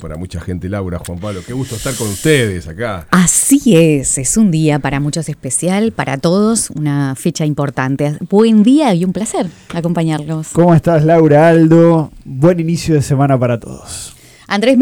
para mucha gente. Laura, Juan Pablo, qué gusto estar con ustedes acá. Así es un día para muchos especial, para todos, una fecha importante. Buen día y un placer acompañarlos. ¿Cómo estás, Laura, Aldo? Buen inicio de semana para todos. Andrés